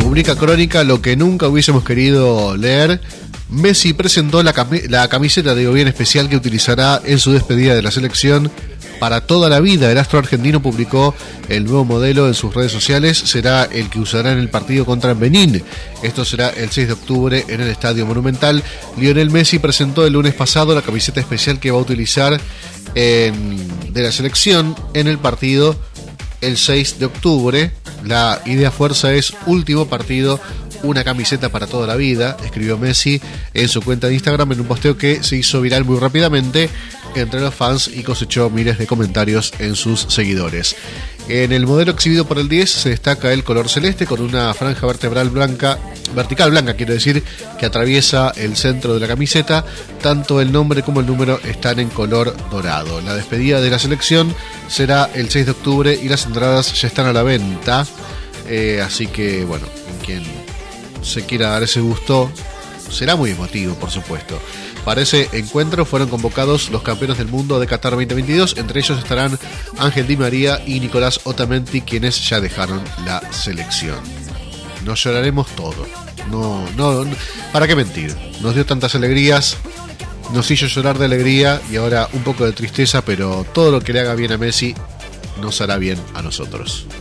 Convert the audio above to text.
publica Crónica lo que nunca hubiésemos querido leer. Messi presentó la camiseta de bien especial que utilizará en su despedida de la selección para toda la vida. El astro argentino publicó el nuevo modelo en sus redes sociales. Será el que usará en el partido contra Benín. Esto será el 6 de octubre en el Estadio Monumental. Lionel Messi presentó el lunes pasado la camiseta especial que va a utilizar de la selección en el partido el 6 de octubre. La idea fuerza es último partido, una camiseta para toda la vida, escribió Messi en su cuenta de Instagram en un posteo que se hizo viral muy rápidamente entre los fans y cosechó miles de comentarios en sus seguidores. En el modelo exhibido por el 10 se destaca el color celeste con una franja vertical blanca, que atraviesa el centro de la camiseta. Tanto el nombre como el número están en color dorado. La despedida de la selección será el 6 de octubre y las entradas ya están a la venta. Así que, bueno, quien se quiera dar ese gusto, será muy emotivo, por supuesto. Para ese encuentro fueron convocados los campeones del mundo de Qatar 2022. Entre ellos estarán Ángel Di María y Nicolás Otamendi, quienes ya dejaron la selección. Nos lloraremos todo. No, ¿para qué mentir? Nos dio tantas alegrías, nos hizo llorar de alegría y ahora un poco de tristeza, pero todo lo que le haga bien a Messi nos hará bien a nosotros.